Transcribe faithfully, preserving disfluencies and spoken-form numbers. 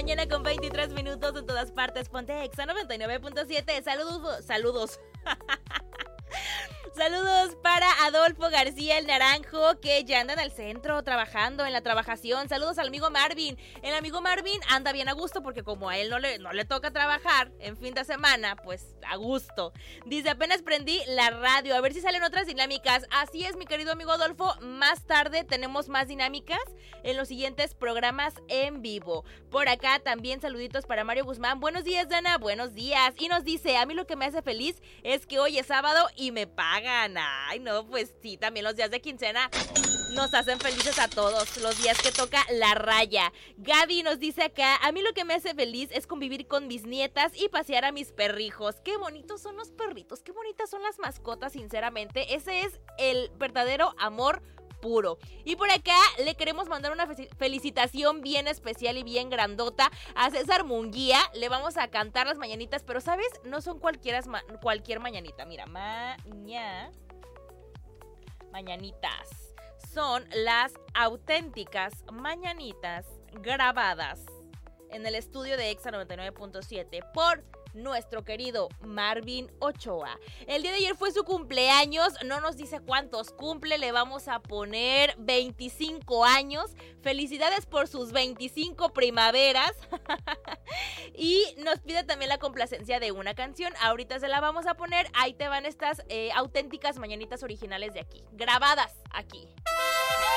mañana con veintitrés minutos en todas partes. Ponte Exa noventa y nueve punto siete. Saludos, saludos. Saludos para Adolfo García el Naranjo, que ya anda en el centro trabajando, en la trabajación. Saludos al amigo Marvin. El amigo Marvin anda bien a gusto porque como a él no le, no le toca trabajar en fin de semana, pues a gusto. Dice, apenas prendí la radio, a ver si salen otras dinámicas. Así es, mi querido amigo Adolfo, más tarde tenemos más dinámicas en los siguientes programas en vivo. Por acá también saluditos para Mario Guzmán. Buenos días, Dana, buenos días. Y nos dice, a mí lo que me hace feliz es que hoy es sábado y me pagan. Ay, no, pues sí, también los días de quincena nos hacen felices a todos, los días que toca la raya. Gaby nos dice acá, a mí lo que me hace feliz es convivir con mis nietas y pasear a mis perrijos. Qué bonitos son los perritos, qué bonitas son las mascotas, sinceramente. Ese es el verdadero amor puro. Y por acá le queremos mandar una felicitación bien especial y bien grandota a César Munguía. Le vamos a cantar las mañanitas, pero ¿sabes? No son cualquiera, cualquier mañanita. Mira, maña... mañanitas. Son las auténticas mañanitas grabadas en el estudio de Exa noventa y nueve punto siete por nuestro querido Marvin Ochoa. El día de ayer fue su cumpleaños, no nos dice cuántos cumple, le vamos a poner veinticinco años. Felicidades por sus veinticinco primaveras. Y nos pide también la complacencia de una canción. Ahorita se la vamos a poner. Ahí te van estas eh, auténticas mañanitas originales de aquí, grabadas aquí.